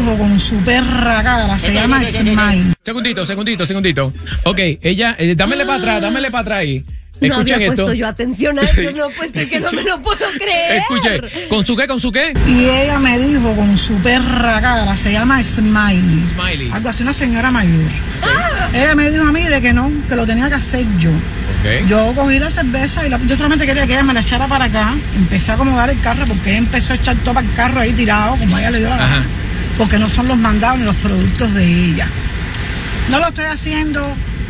dijo con su perra cara, se llama Smile. Segundito. Ok, ella, dámele para atrás ahí. No había Escuchen puesto esto. yo atención a esto, no, pues es que no me lo puedo creer. Escuche, ¿con su qué? Y ella me dijo con su perra cara, se llama Smiley. Algo así, una señora mayor. Ella me dijo a mí de que no, que lo tenía que hacer yo. Okay. Yo cogí la cerveza y yo solamente quería que ella me la echara para acá. Empecé a acomodar el carro porque ella empezó a echar todo para el carro ahí tirado, como a ella le dio la gana. Porque no son los mandados ni los productos de ella. No lo estoy haciendo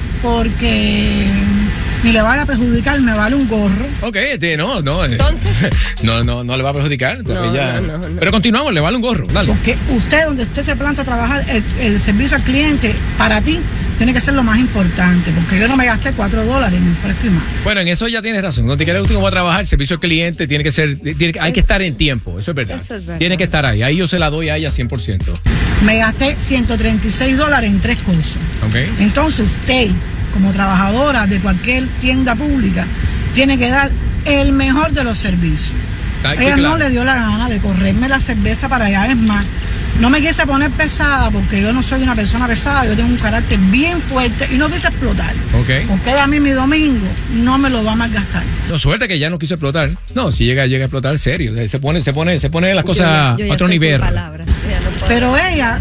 porque ni le vaya a perjudicar, me vale un gorro. Ok, no. Entonces. No le va a perjudicar. No. Pero continuamos, le vale un gorro. Dale. Porque donde usted se planta a trabajar, el servicio al cliente, para ti, tiene que ser lo más importante. Porque yo no me gasté $4 en fresco y más. Bueno, en eso ya tienes razón. Donde quiera que uno va a trabajar, el servicio al cliente tiene que ser, hay que estar en tiempo. Eso es verdad. Tiene que estar ahí. Ahí yo se la doy a ella 100%. Me gasté $136 en 3 cursos. Okay. Entonces usted, como trabajadora de cualquier tienda pública, tiene que dar el mejor de los servicios. Ella no le dio la gana de correrme la cerveza para allá. Es más, no me quise poner pesada porque yo no soy una persona pesada, yo tengo un carácter bien fuerte y no quise explotar. Okay. Porque a mí mi domingo no me lo va a malgastar. No, suerte que ya no quiso explotar. No, si llega a explotar, serio. Se pone las cosas a otro nivel. Pero ella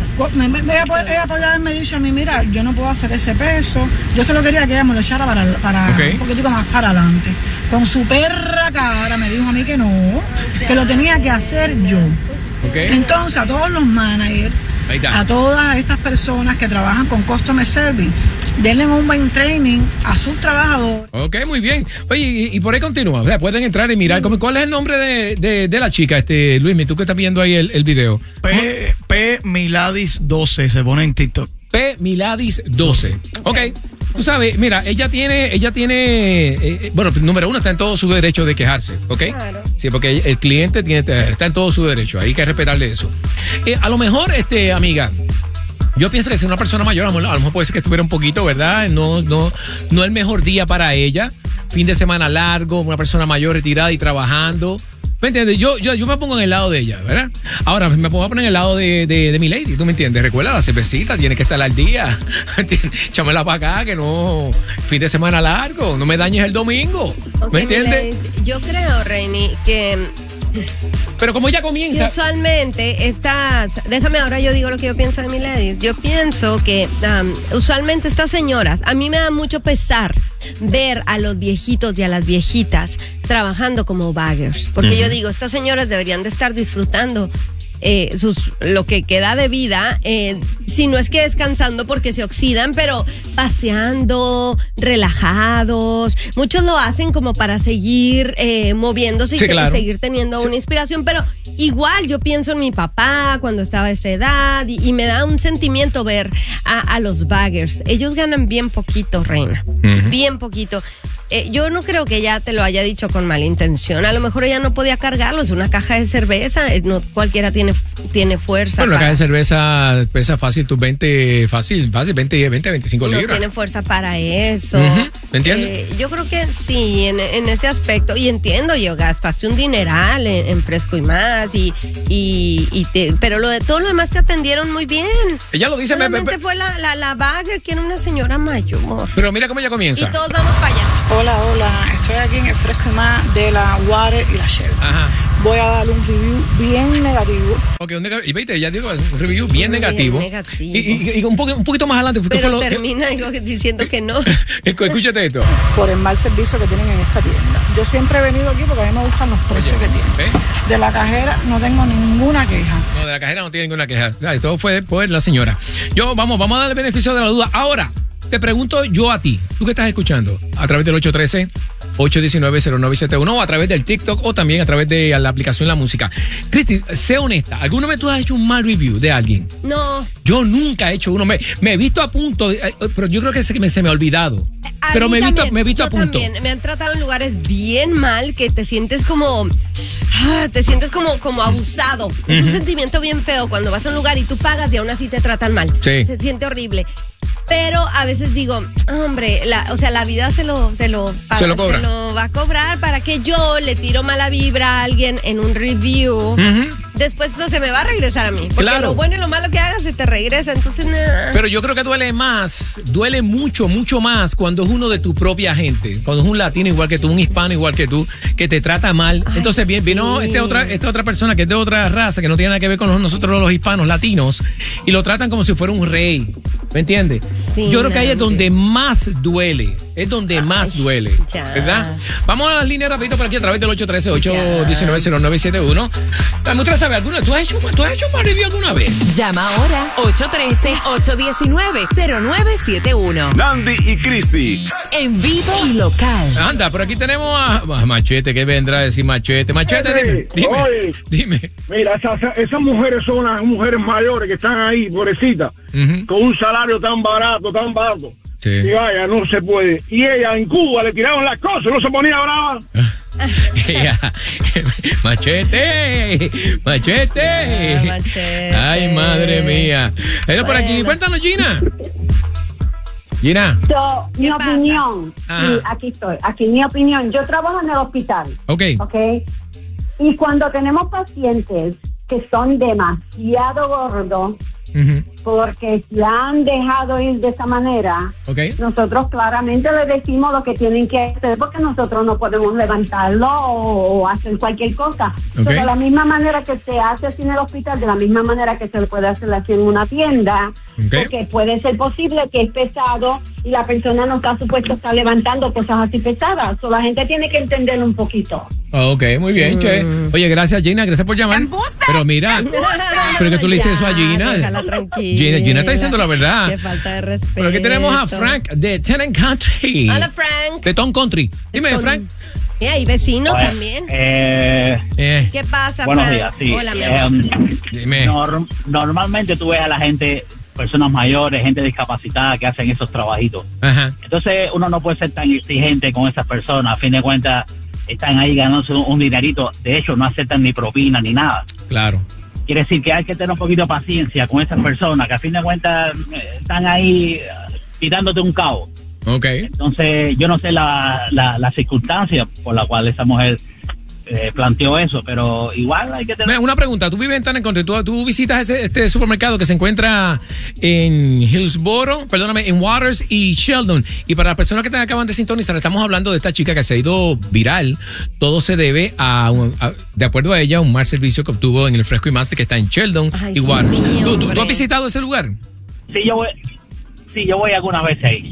podía haberme dicho a mí, mira, yo no puedo hacer ese peso. Yo solo quería que ella me lo echara para un poquitico más para adelante. Con su perra cara me dijo a mí que no, que lo tenía que hacer yo. Okay. Entonces a todos los managers, a todas estas personas que trabajan con Customer Service, denle un buen training a sus trabajadores. Ok, muy bien. Oye, y por ahí continúa. O sea, pueden entrar y mirar. ¿Cuál es el nombre de la chica, Luismi? Tú que estás viendo ahí el video. P Miladis 12 se pone en TikTok. P Miladis 12. Ok. Tú sabes, mira, ella tiene, bueno, número uno, está en todo su derecho de quejarse, ¿ok? Claro. Sí, porque el cliente está en todo su derecho, hay que respetarle eso. A lo mejor, amiga, yo pienso que si una persona mayor, a lo mejor puede ser que estuviera un poquito, ¿verdad? No el mejor día para ella, fin de semana largo, una persona mayor retirada y trabajando. ¿Me entiendes? Yo me pongo en el lado de ella, ¿verdad? Ahora me pongo a poner en el lado de mi lady, ¿tú me entiendes? Recuerda, la cervecita tiene que estar al día. Chámela para acá, que no, fin de semana largo, no me dañes el domingo. ¿Me entiendes? Yo creo, Reini, que... Pero como ella comienza... Usualmente déjame ahora yo digo lo que yo pienso de mi ladies. Yo pienso que usualmente estas señoras, a mí me da mucho pesar ver a los viejitos y a las viejitas trabajando como baggers. Porque yo digo, estas señoras deberían de estar disfrutando lo que queda de vida, si no es que descansando porque se oxidan, pero paseando, relajados. Muchos lo hacen como para seguir moviéndose y seguir teniendo una inspiración, pero igual yo pienso en mi papá cuando estaba a esa edad y me da un sentimiento ver a los baggers. Ellos ganan bien poquito, Reina, bien poquito. Yo no creo que ella te lo haya dicho con mala intención. A lo mejor ella no podía cargarlo. Es una caja de cerveza. No cualquiera tiene fuerza. Bueno, la caja de cerveza pesa fácil tus 20, 25 libras. No tiene fuerza para eso. ¿Me entiendes? Yo creo que sí, en ese aspecto. Y entiendo, yo gastaste un dineral en fresco y más. Pero todo lo demás te atendieron muy bien. Ella lo dice. Solamente fue la bagger, que era una señora mayor. Pero mira cómo ella comienza. Y todos vamos para allá. Hola, estoy aquí en el fresco y más de la Water y la Shell. Ajá. Voy a darle un review bien negativo. Ok, y veiste, ya digo, un review bien negativo. Y un poquito más adelante. Pero termina diciendo que no. Escúchate esto. Por el mal servicio que tienen en esta tienda. Yo siempre he venido aquí porque a mí me gustan los precios que tienen. De la cajera no tengo ninguna queja. No, de la cajera no tiene ninguna queja. Todo fue por la señora. Vamos a darle el beneficio de la duda. Ahora, te pregunto yo a ti, tú que estás escuchando, a través del 813-819-0971 o a través del TikTok o también a través de la aplicación La Música. Cristi, sé honesta, ¿alguna vez tú has hecho un mal review de alguien? No. Yo nunca he hecho uno. Me he visto a punto, pero yo creo que se me ha olvidado. Pero me he visto a punto. También me han tratado en lugares bien mal que te sientes como abusado. Es un sentimiento bien feo cuando vas a un lugar y tú pagas y aún así te tratan mal. Sí. Se siente horrible. Pero a veces digo, hombre, la vida se lo va a cobrar para que yo le tiro mala vibra a alguien en un review. Después eso se me va a regresar a mí. Porque lo bueno y lo malo que haga y te regresa, entonces nada. Pero yo creo que duele mucho, mucho más cuando es uno de tu propia gente, cuando es un latino igual que tú, un hispano igual que tú, que te trata mal. Ay, entonces vino esta otra persona que es de otra raza, que no tiene nada que ver con nosotros los hispanos, latinos, y lo tratan como si fuera un rey. ¿Me entiendes? Sí, yo creo que ahí es donde más duele. Es donde más duele. Ya. ¿Verdad? Vamos a las líneas rapidito por aquí a través del 813-819-0971. ¿Tú sabes alguna? ¿Tú has hecho un review alguna vez? Llama ahora 813-819-0971. Nandy y Cristi. En vivo y local. Anda, por aquí tenemos a Machete. ¿Qué vendrá a decir Machete? Machete, dime. Mira, esas mujeres son unas mujeres mayores que están ahí, pobrecitas, con un salario tan barato. Sí. Y vaya, no se puede. Y ella en Cuba le tiraron las cosas, no se ponía brava. Machete. Ay, madre mía. Era por aquí. Cuéntanos, Gina. Mi opinión. Sí, aquí estoy. Mi opinión. Yo trabajo en el hospital. Ok. Y cuando tenemos pacientes que son demasiado gordos, porque la han dejado ir de esa manera, nosotros claramente les decimos lo que tienen que hacer, porque nosotros no podemos levantarlo o hacer cualquier cosa. Pero de la misma manera que se hace así en el hospital, de la misma manera que se le puede hacer así en una tienda, porque puede ser posible que es pesado y la persona no está supuesto a estar levantando cosas así pesadas. La gente tiene que entenderlo un poquito. Ok, muy bien, che. Oye, gracias, Gina, gracias por llamar. Pero mira, pero que tú le dices eso a Gina. Déjala tranquila. Gina está diciendo la verdad. Qué falta de respeto. Pero aquí tenemos a Frank de Ten Country. Hola, Frank. De Tom Country. Dime, Frank. Y vecino también. ¿Qué pasa, buenos Frank? días, sí. Hola, mi amor. Dime. Normalmente tú ves a la gente, personas mayores, gente discapacitada que hacen esos trabajitos. Ajá. Entonces uno no puede ser tan exigente con esas personas. A fin de cuentas, están ahí ganándose un dinerito. De hecho, no aceptan ni propina ni nada. Claro. Quiere decir que hay que tener un poquito de paciencia con esas personas que a fin de cuentas están ahí tirándote un cabo. Entonces, yo no sé la circunstancia por la cual esa mujer planteó eso, pero igual hay que tener... Mira, una pregunta, tú vives en Ten Country, tú visitas este supermercado que se encuentra en Hillsboro, en Waters y Sheldon, y para las personas que te acaban de sintonizar, estamos hablando de esta chica que se ha ido viral. Todo se debe de acuerdo a ella, un mal servicio que obtuvo en el Fresco y Master que está en Sheldon y Waters. ¿Tú has visitado ese lugar? Sí, yo voy algunas veces ahí,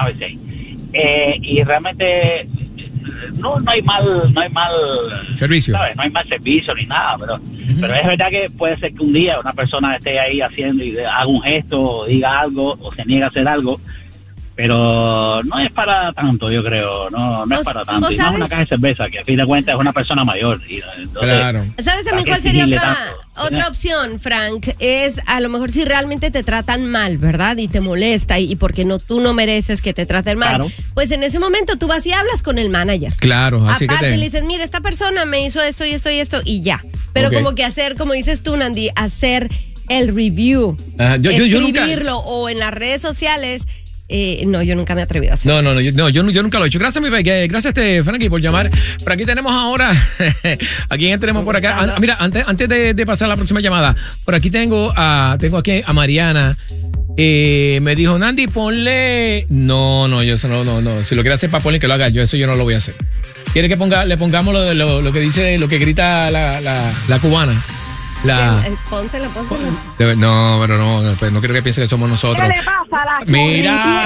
y realmente no hay mal servicio, ¿sabes? No hay mal servicio ni nada, pero es verdad que puede ser que un día una persona esté ahí haciendo y haga un gesto o diga algo o se niega a hacer algo, pero no es para tanto, yo creo, no es para tanto. Y no es una caja de cerveza, que a fin de cuentas es una persona mayor. Entonces, claro. ¿Sabes también cuál sería otra opción, Frank? Es a lo mejor si realmente te tratan mal, ¿verdad? Y te molesta y porque tú no mereces que te traten mal. Claro. Pues en ese momento tú vas y hablas con el manager. Claro, así aparte que le dices, mira, esta persona me hizo esto y esto y esto y ya. Pero como que hacer, como dices tú, Nandy, hacer el review, escribirlo o en las redes sociales. No, yo nunca me he atrevido a hacer eso. Yo nunca lo he hecho. Gracias, gracias, Frankie, por llamar. Por aquí tenemos ahora, ¿a quién tenemos por acá? Mira, antes de pasar a la próxima llamada, por aquí tengo aquí a Mariana. Me dijo, Nandy, ponle... No, yo eso no. Si lo quiere hacer para ponle que lo haga yo, eso yo no lo voy a hacer. ¿Quiere que le pongamos lo que dice, lo que grita la cubana? Pónsela. No, pero no quiero que piense que somos nosotros. ¿Qué le pasa a la Mira.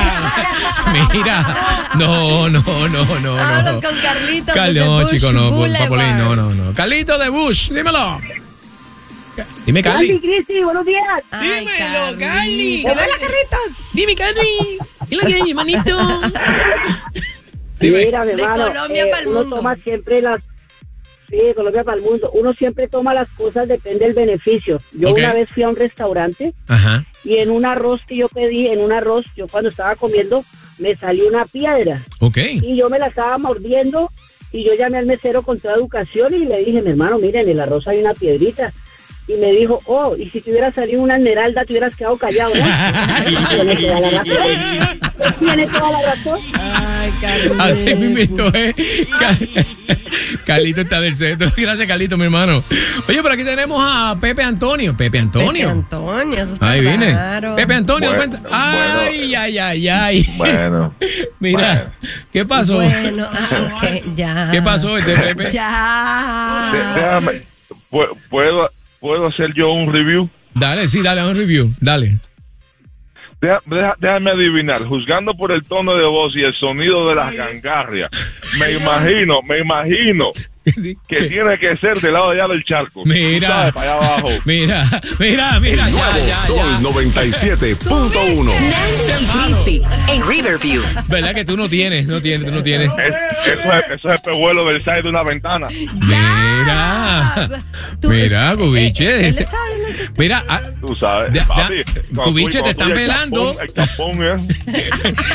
No. Vámonos con Carlitos no, Bush, chico, no, Boulevard. No. Carlito de Bush, dímelo. Dime, Carly. Carly, Cristi, buenos días. Dímelo, Carly. Hola, Carlitos. Dime, Carly. ¿Qué es lo que hay, hermanito? Mira, mi hermano, de Colombia para el uno mundo. toma siempre Colombia para el mundo. Uno siempre toma las cosas, depende del beneficio. Yo una vez fui a un restaurante y en un arroz que yo pedí, yo cuando estaba comiendo, me salió una piedra. Y yo me la estaba mordiendo y yo llamé al mesero con toda educación y le dije, mi hermano, mira, en el arroz hay una piedrita. y me dijo, y si te hubiera salido una esmeralda, te hubieras quedado callado, ¿no? Tiene toda la razón. Ay, Carlito. Así mismo, Carlito está del centro. Gracias, Carlito, mi hermano. Oye, por aquí tenemos a Pepe Antonio. Pepe Antonio. Eso está ahí viene. raro. Pepe Antonio, cuenta. Ay. Bueno. Mira, ¿qué pasó? Bueno, ya. ¿Qué pasó, Pepe? Ya. Déjame, ¿puedo hacer yo un review? Dale, un review. Dale. Déjame adivinar, juzgando por el tono de voz y el sonido de las gangarrias, me imagino que tiene que ser del lado allá del charco. Mira, ¿sabes? Para allá abajo. Mira. Sol 97.1. Nandy y Cristi en Riverview. ¿Verdad que tú no tienes? Eso es el pehuelo del side de una ventana. Mira, Cubiche. Mira, tú sabes, Cubiche, te están velando. El capón,